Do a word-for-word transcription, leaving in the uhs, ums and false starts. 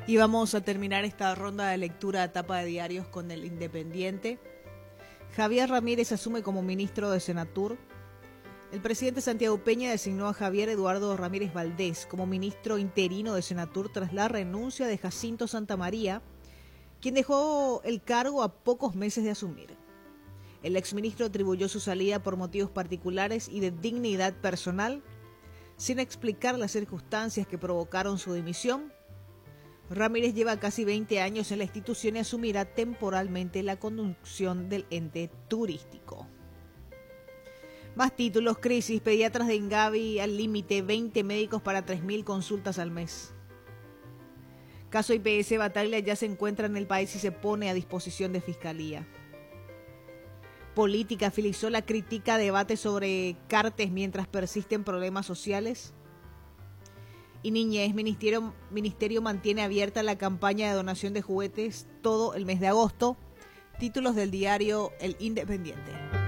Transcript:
Y vamos a terminar esta ronda de lectura a tapa de diarios con el Independiente. Javier Ramírez asume como ministro de Senatur. El presidente Santiago Peña designó a Javier Eduardo Ramírez Valdés como ministro interino de Senatur tras la renuncia de Jacinto Santamaría, quien dejó el cargo a pocos meses de asumir. El exministro atribuyó su salida por motivos particulares y de dignidad personal, sin explicar las circunstancias que provocaron su dimisión. Ramírez lleva casi veinte años en la institución y asumirá temporalmente la conducción del ente turístico. Más títulos: crisis, pediatras de Ingavi al límite, veinte médicos para tres mil consultas al mes. Caso I P S Bataglia ya se encuentra en el país y se pone a disposición de Fiscalía. Política, Filisola critica debate sobre Cartes mientras persisten problemas sociales. Y niñez, ministerio, ministerio mantiene abierta la campaña de donación de juguetes todo el mes de agosto. Títulos del diario El Independiente.